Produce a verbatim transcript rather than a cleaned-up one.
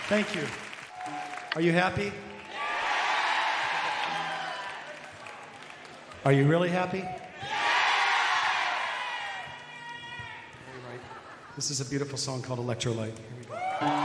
Thank you. Are you happy? Are you really happy? This is a beautiful song called Electrolyte. Here we go.